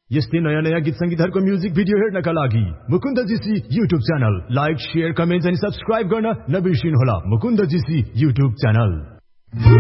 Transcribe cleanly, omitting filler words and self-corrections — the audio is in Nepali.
यस्तै नयाँ नयाँ गीत संगीतहरुको म्युजिक भिडियो हेर्नका लागि Mukund GC YouTube channel like, share, comment अनि सब्स्क्राइब गर्न नबिर्सिनुहोला। Mukund GC YouTube channel.